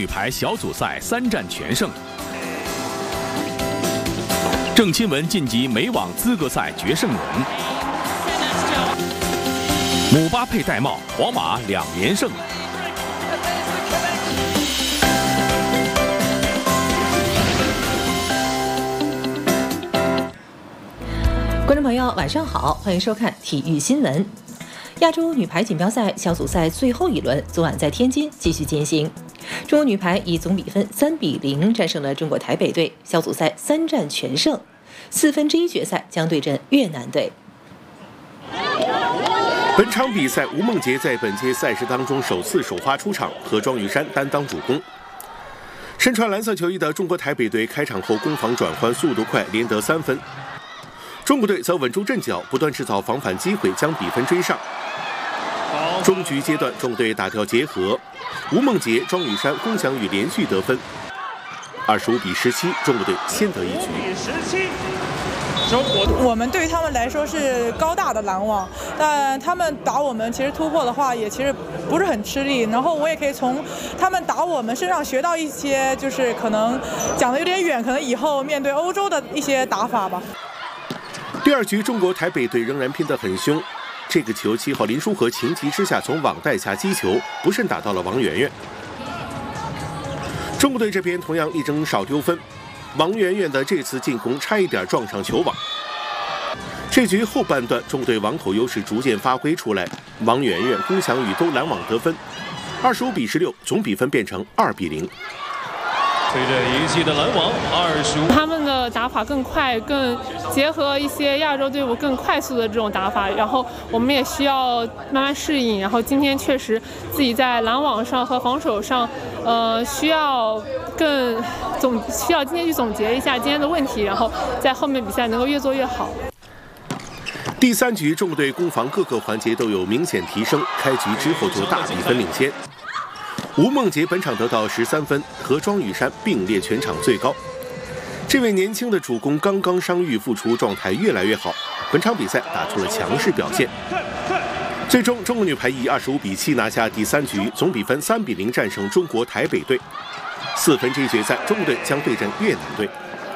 排小组赛3战全胜。郑钦文晋级美网资格赛决胜轮。姆巴佩戴帽，皇马2连胜。 观众朋友，晚上好，欢迎收看体育新闻。亚洲女排锦标赛小组赛最后一轮昨晚在天津继续进行，中国女排以总比分3-0战胜了中国台北队，小组赛3战全胜，4分之一决赛将对阵越南队。 本场比赛，吴梦洁在本届赛事当中首次首发出场，和庄雨珊担当主攻。身穿蓝色球衣的中国台北队开场后攻防转换速度快，连得3分。中国队则稳住阵脚，不断制造防反机会，将比分追上。中局阶段，中国队打掉结合，吴梦洁、庄雨珊、龚翔宇连续得分，25-17，中国队先得一局。 我们对于他们来说是高大的拦网，但他们打我们其实突破的话也其实不是很吃力。然后我也可以从他们打我们身上学到一些，就是可能讲的有点远，可能以后面对欧洲的一些打法吧。 第二局，中国台北队仍然拼得很凶。这个球7号林书豪情急之下从网带下击球，不慎打到了王媛媛。中国队这边同样力争少丢分，王媛媛的这次进攻差一点撞上球网。这局后半段，中国队网口优势逐渐发挥出来，王媛媛、龚翔宇都拦网得分，25-16，总比分变成2-0。 随着一记的拦网，25。 他们的打法更快，更结合一些亚洲队伍更快速的这种打法，然后我们也需要慢慢适应。然后今天确实自己在拦网上和防守上，需要今天去总结一下今天的问题，然后在后面比赛能够越做越好。 第3局，中国队攻防各个环节都有明显提升，开局之后就大比分领先。吴梦洁本场得到13分，和庄雨珊并列全场最高。这位年轻的主攻刚刚伤愈复出，状态越来越好。本场比赛打出了强势表现。最终，中国女排以25-7拿下第3局，总比分3-0战胜中国台北队。4分之一决赛，中国队将对阵越南队。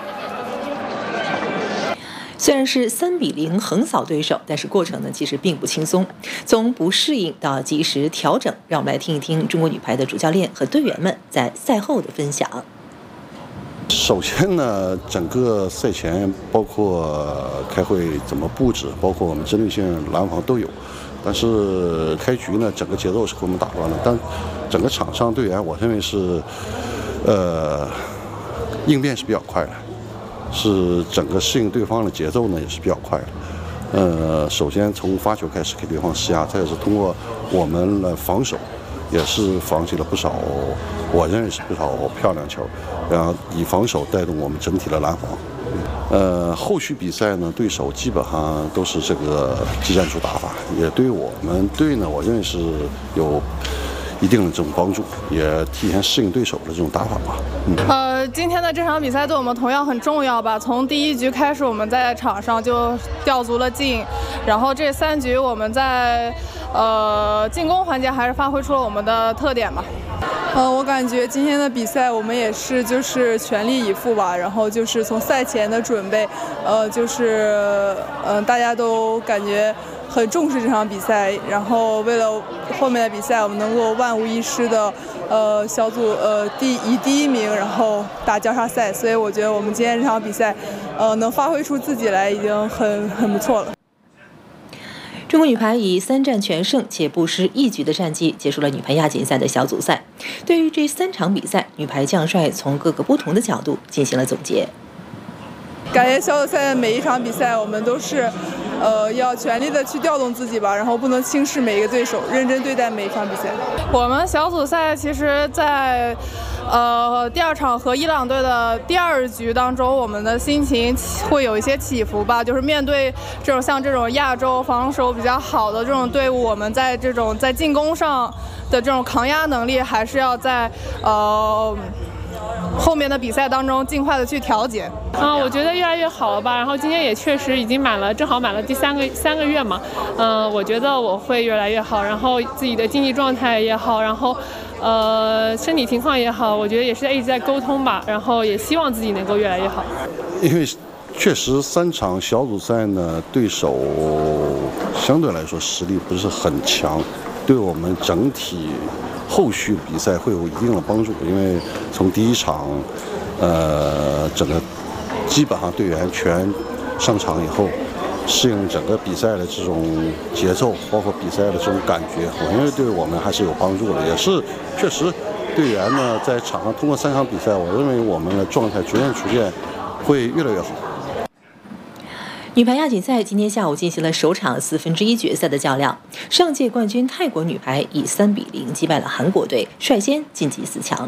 虽然是3-0横扫对手，但是过程呢其实并不轻松。从不适应到及时调整，让我们来听一听中国女排的主教练和队员们在赛后的分享。 首先呢，整个赛前包括开会怎么布置，包括我们针对性拦防都有。但是开局呢，整个节奏是给我们打乱了。但整个场上队员，我认为是应变是比较快的。是整个适应对方的节奏呢，也是比较快的。首先从发球开始给对方施压，再是通过我们的防守，也是防起了不少，我认为是不少漂亮球，然后以防守带动我们整体的拦防。后续比赛呢，对手基本上都是这个技战术打法，也对我们队呢，我认为是有一定的这种帮助，也提前适应对手的这种打法吧。 今天的这场比赛对我们同样很重要吧。从第1局开始，我们在场上就吊足了劲，然后这3局我们在进攻环节还是发挥出了我们的特点吧。 我感觉今天的比赛我们也是就是全力以赴吧，然后就是从赛前的准备，大家都感觉很重视这场比赛，然后为了后面的比赛我们能够万无一失的小组第1名，然后打交叉赛，所以我觉得我们今天这场比赛能发挥出自己来已经很不错了。 中国女排以3战全胜且不失1局的战绩结束了女排亚锦赛的小组赛。对于这3场比赛，女排将帅从各个不同的角度进行了总结。 感觉小组赛的每一场比赛，我们都是要全力的去调动自己吧，然后不能轻视每一个对手，认真对待每一场比赛。 我们小组赛其实在第2场和伊朗队的第2局当中，我们的心情会有一些起伏吧，就是面对像这种亚洲防守比较好的这种队伍，我们在进攻上的这种抗压能力还是要在后面的比赛当中尽快的去调节。 我觉得越来越好了吧。然后今天也确实已经正好满了第三个月嘛。我觉得我会越来越好，然后自己的竞技状态也好，然后身体情况也好，我觉得也是一直在沟通吧。然后也希望自己能够越来越好。 因为确实3场小组赛呢，对手相对来说实力不是很强，对我们整体后续比赛会有一定的帮助。因为从第1场，整个基本上队员全上场以后，适应整个比赛的这种节奏，包括比赛的这种感觉，我认为对我们还是有帮助的。也是确实，队员呢在场上通过3场比赛，我认为我们的状态逐渐会越来越好。 女排亚锦赛今天下午进行了首场1/4决赛的较量，上届冠军泰国女排以3-0击败了韩国队，率先晋级4强。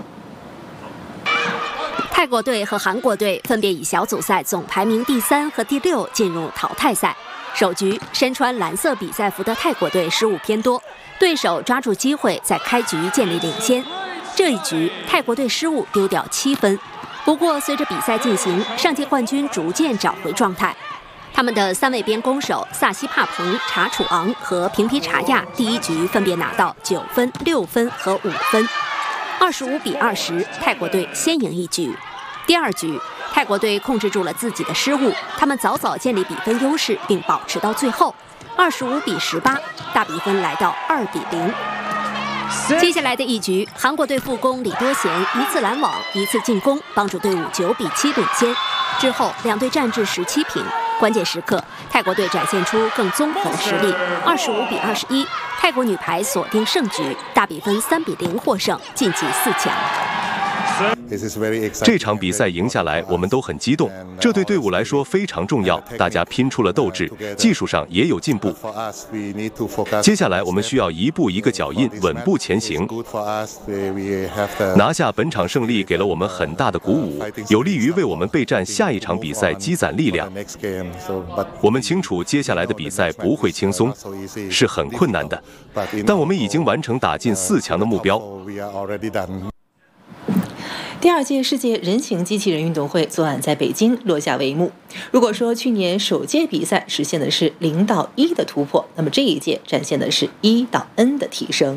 泰国队和韩国队分别以小组赛总排名第3和第6进入淘汰赛。首局身穿蓝色比赛服的泰国队失误偏多，对手抓住机会在开局建立领先。这一局泰国队失误丢掉7分，不过随着比赛进行，上届冠军逐渐找回状态。他们的3位边攻手萨西帕彭、查楚昂和平皮查亚第1局分别拿到9分、6分和5分，25-20，泰国队先赢1局。第2局，泰国队控制住了自己的失误，他们早建立比分优势，并保持到最后，25-18，大比分来到2-0。接下来的1局，韩国队副攻李多贤1次拦网1次进攻，帮助队伍9-7领先。之后2队战至17平，关键时刻泰国队展现出更综合的实力，25-21，泰国女排锁定胜局，大比分3-0获胜，晋级4强。 这场比赛赢下来，我们都很激动，这对队伍来说非常重要。大家拼出了斗志，技术上也有进步。接下来我们需要一步一个脚印，稳步前行。拿下本场胜利给了我们很大的鼓舞，有利于为我们备战下一场比赛积攒力量。我们清楚接下来的比赛不会轻松，是很困难的，但我们已经完成打进4强的目标。 第2届世界人形机器人运动会昨晚在北京落下帷幕。如果说去年首届比赛实现的是0到1的突破，那么这一届展现的是1到N 的提升。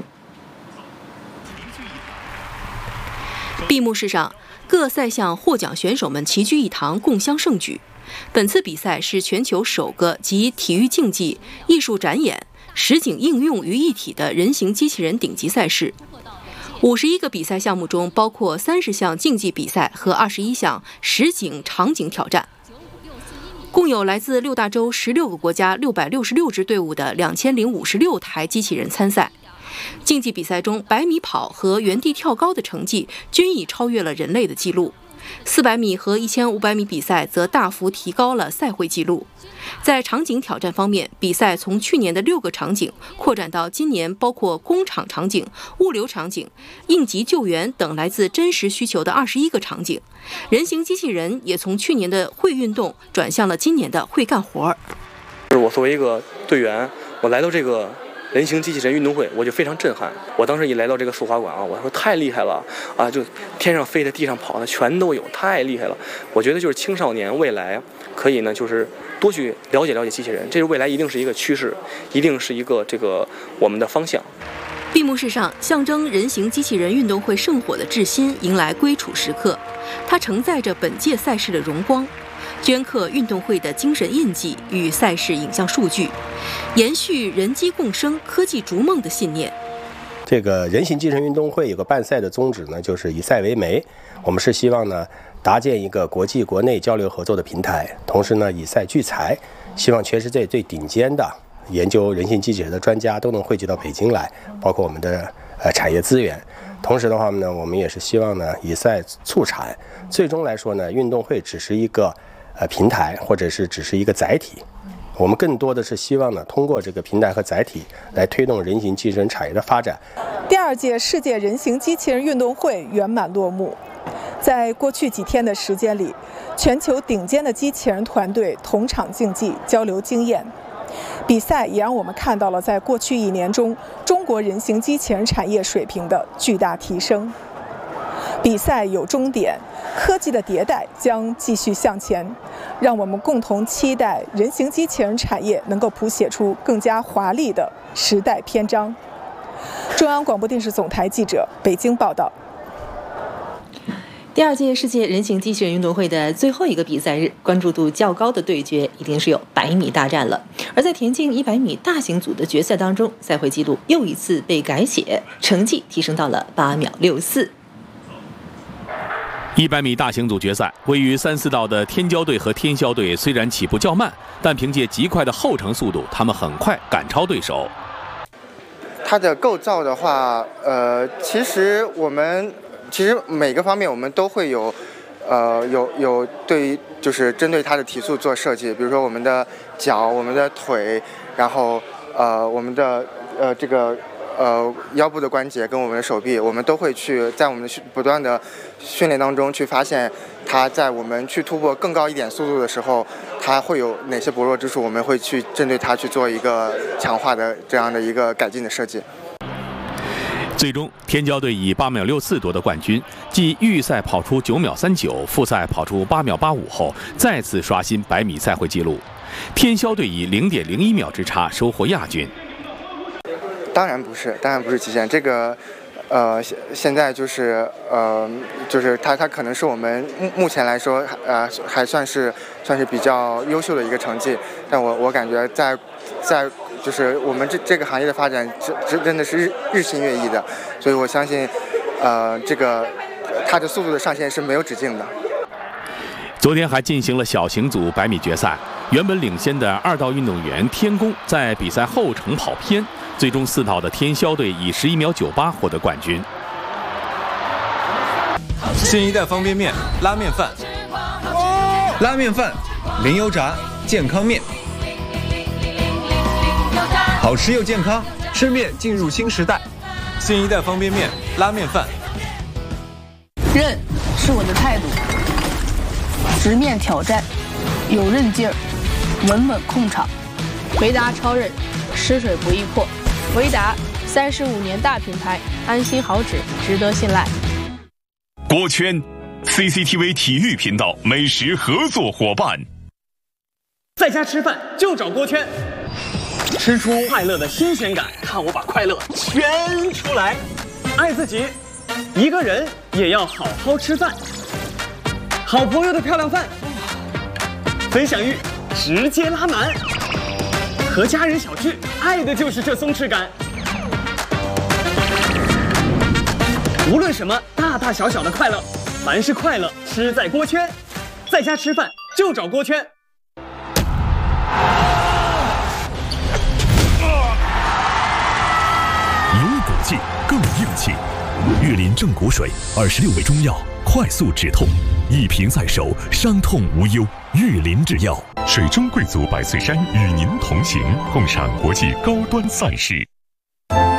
闭幕式上，各赛项获奖选手们齐聚一堂，共襄盛举。本次比赛是全球首个集体育竞技、艺术展演、实景应用于一体的人形机器人顶级赛事。51个比赛项目中，包括30项竞技比赛和21项实景场景挑战，共有来自6大洲16个国家666支队伍的2056台机器人参赛。竞技比赛中，100米跑和原地跳高的成绩均已超越了人类的纪录。400米和1500米比赛则大幅提高了赛会纪录。在场景挑战方面，比赛从去年的6个场景扩展到今年包括工厂场景、物流场景、应急救援等来自真实需求的21个场景。人形机器人也从去年的会运动转向了今年的会干活儿。 我作为一个队员，我来到这个人形机器人运动会，我就非常震撼。我当时一来到这个速滑馆啊，我说太厉害了啊！就天上飞的、地上跑的全都有，太厉害了。我觉得就是青少年未来可以呢，就是多去了解机器人，这是未来一定是一个趋势，一定是一个我们的方向。 闭幕式上，象征人形机器人运动会圣火的致新迎来归处时刻，它承载着本届赛事的荣光，镌刻运动会的精神印记与赛事影像数据，延续人机共生、科技逐梦的信念。 这个人形机器人运动会有个办赛的宗旨呢，就是以赛为媒。我们是希望呢，搭建一个国际国内交流合作的平台，同时呢，以赛聚财，希望全世界最顶尖的研究人形机器人的专家都能汇集到北京来，包括我们的产业资源。同时的话呢，我们也是希望呢，以赛促产。最终来说呢，运动会只是一个平台，或者是只是一个载体。我们更多的是希望呢，通过这个平台和载体来推动人形机器人产业的发展。 第2届世界人形机器人运动会圆满落幕。在过去几天的时间里，全球顶尖的机器人团队同场竞技，交流经验。比赛也让我们看到了在过去1年中中国人形机器人产业水平的巨大提升。 比赛有终点，科技的迭代将继续向前，让我们共同期待人形机器人产业能够谱写出更加华丽的时代篇章。中央广播电视总台记者北京报道。 第2届世界人形机器人运动会的最后一个比赛日，关注度较高的对决一定是有100米大战了。而在田径100米大型组的决赛当中，赛会纪录又一次被改写，成绩提升到了8秒64。 100米大型组决赛，位于3、4道的天骄队和天霄队虽然起步较慢，但凭借极快的后程速度，他们很快赶超对手。 它的构造的话，其实每个方面我们都会有对于就是针对它的体素做设计，比如说我们的脚、我们的腿，然后我们的这个腰部的关节跟我们的手臂，我们都会去在我们的不断的训练当中去发现它在我们去突破更高一点速度的时候，它会有哪些薄弱之处，我们会去针对它去做一个强化的这样的一个改进的设计。 最终，天骄队以8秒64夺得冠军，继预赛跑出9秒39，复赛跑出8秒85后，再次刷新100米赛会纪录。天霄队以0.01秒之差收获亚军。 当然不是极限，这个现在就是它可能是我们目前来说还算是比较优秀的一个成绩，但我感觉在就是我们这个行业的发展真的是日新月异的，所以我相信这个它的速度的上限是没有止境的。 昨天还进行了小型组100米决赛，原本领先的2道运动员天宫在比赛后程跑偏，最终4道的天霄队以11秒98获得冠军。 新一代方便面拉面饭，拉面饭零油炸健康面，好吃又健康，吃面进入新时代。新一代方便面拉面饭， 韧是我的态度，直面挑战，有韧劲儿，稳稳控场。维达超韧，吃水不易破。维达35年大品牌，安心好纸，值得信赖。 锅圈 ，CCTV 体育频道美食合作伙伴。 在家吃饭就找锅圈，吃出快乐的新鲜感，看我把快乐圈出来。爱自己，一个人也要好好吃饭。好朋友的漂亮饭，分享欲直接拉满。和家人小聚，爱的就是这松弛感。无论什么大大小小的快乐，凡是快乐吃在锅圈。在家吃饭就找锅圈。 有骨气更硬气，岳林正骨水26味中药，快速止痛，1瓶在手，伤痛无忧。岳林制药，水中贵族百岁山与您同行，共赏国际高端赛事。